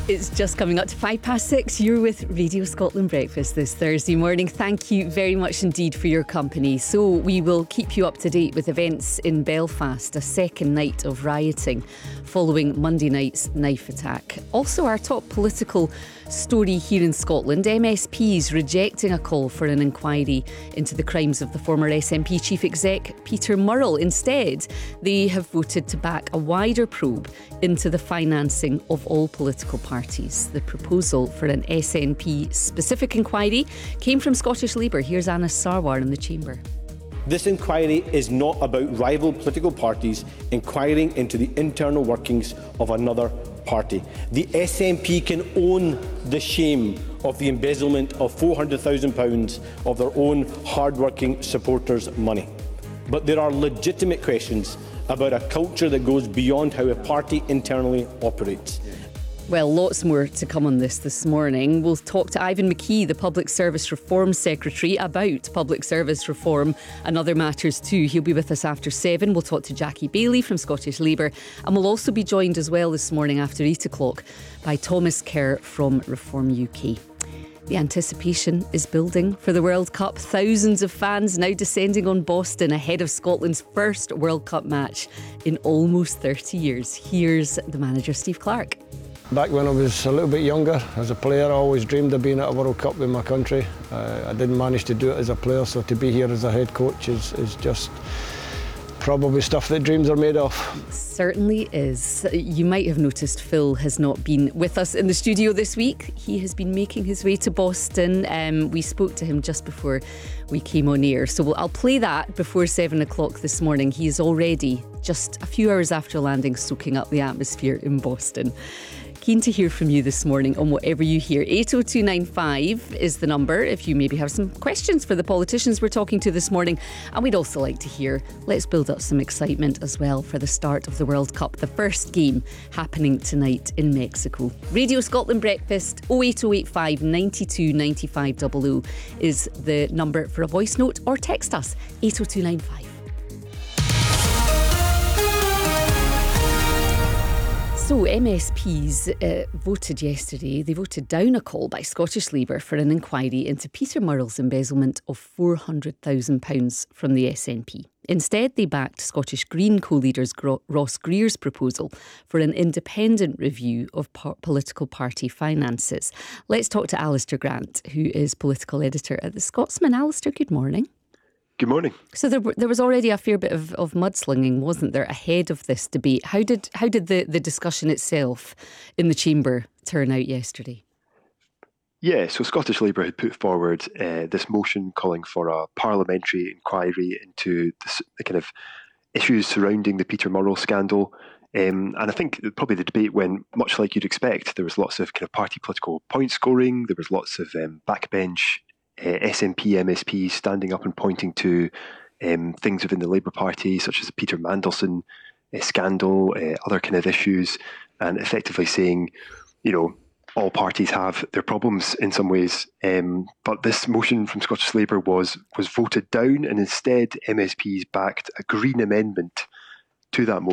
It's just coming up to 6:05. You're with Radio Scotland Breakfast this Thursday morning. Thank you very much indeed for your company. So we will keep you up to date with events in Belfast, a second night of rioting following Monday night's knife attack. Also, our top political story here in Scotland, MSPs rejecting a call for an inquiry into the crimes of the former SNP chief exec Peter Murrell. Instead, they have voted to back a wider probe into the financing of all political parties. The proposal for an SNP-specific inquiry came from Scottish Labour. Here's Anas Sarwar in the Chamber. This inquiry is not about rival political parties inquiring into the internal workings of another party. The SNP can own the shame of the embezzlement of £400,000 of their own hard-working supporters' money. But there are legitimate questions about a culture that goes beyond how a party internally operates. Well, lots more to come on this morning. We'll talk to Ivan McKee, the Public Service Reform Secretary, about public service reform and other matters too. He'll be with us after 7. We'll talk to Jackie Bailey from Scottish Labour, and we'll also be joined as well this morning after 8 o'clock by Thomas Kerr from Reform UK. The anticipation is building for the World Cup. Thousands of fans now descending on Boston ahead of Scotland's first World Cup match in almost 30 years. Here's the manager, Steve Clarke. Back when I was a little bit younger, as a player, I always dreamed of being at a World Cup with my country. I didn't manage to do it as a player, so to be here as a head coach is just probably stuff that dreams are made of. Certainly is. You might have noticed Phil has not been with us in the studio this week. He has been making his way to Boston. We spoke to him just before we came on air, so I'll play that before 7 o'clock this morning. He is already, just a few hours after landing, soaking up the atmosphere in Boston. Keen to hear from you this morning on whatever you hear. 80295 is the number if you maybe have some questions for the politicians we're talking to this morning. And we'd also like to hear, let's build up some excitement as well for the start of the World Cup, the first game happening tonight in Mexico. Radio Scotland Breakfast 08085 92 95 00 is the number for a voice note, or text us 80295. So MSPs voted yesterday. They voted down a call by Scottish Labour for an inquiry into Peter Murrell's embezzlement of £400,000 from the SNP. Instead, they backed Scottish Green co-leaders Ross Greer's proposal for an independent review of political party finances. Let's talk to Alistair Grant, who is political editor at The Scotsman. Alistair, good morning. Good morning. So there was already a fair bit of mudslinging, wasn't there, ahead of this debate? How did the discussion itself in the Chamber turn out yesterday? Yeah, so Scottish Labour had put forward this motion calling for a parliamentary inquiry into the kind of issues surrounding the Peter Murrell scandal. And I think probably the debate went much like you'd expect. There was lots of kind of party political point scoring. There was lots of backbench SNP MSPs standing up and pointing to things within the Labour Party, such as the Peter Mandelson scandal, other kind of issues, and effectively saying, you know, all parties have their problems in some ways. But this motion from Scottish Labour was voted down, and instead MSPs backed a Green amendment to that motion.